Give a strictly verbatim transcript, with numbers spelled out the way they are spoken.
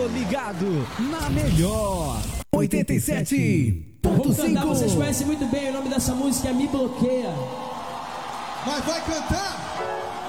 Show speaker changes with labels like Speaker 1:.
Speaker 1: Tô ligado na melhor oitenta e sete ponto cinco.
Speaker 2: Vamos cantar, vocês conhecem muito bem, o nome dessa música é Me Bloqueia.
Speaker 3: Mas vai cantar?